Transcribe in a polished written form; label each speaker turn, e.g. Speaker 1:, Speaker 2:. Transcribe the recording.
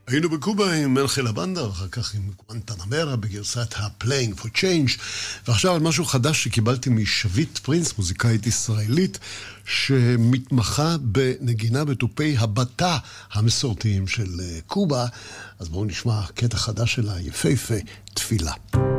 Speaker 1: היינו בקובה עם מלכה לבנדה, אחר כך עם גואנטנמרה בגרסת ה-Playing for Change, ועכשיו על משהו חדש שקיבלתי משביט פרינס, מוזיקאית ישראלית, שמתמחה בנגינה בתופי הבטה המסורתיים של קובה. אז בואו נשמע קטע חדש שלה, יפהפה, תפילה.